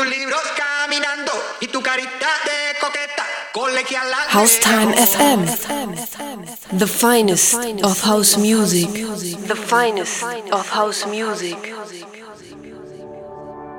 House Time FM, the finest of house music, the finest of house music.